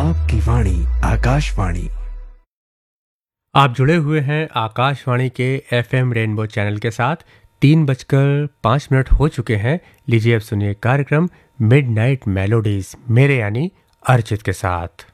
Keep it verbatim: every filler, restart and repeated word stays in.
आपकी वाणी आकाशवाणी। आप जुड़े हुए हैं आकाशवाणी के एफएम रेनबो चैनल के साथ। तीन बजकर पाँच मिनट हो चुके हैं। लीजिए अब सुनिए कार्यक्रम मिडनाइट मेलोडीज मेरे यानी अर्चित के साथ।